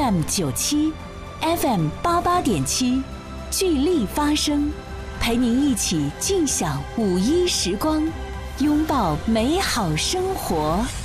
FM97、FM88.7，聚力发声，陪您一起尽享5·1时光，拥抱美好生活。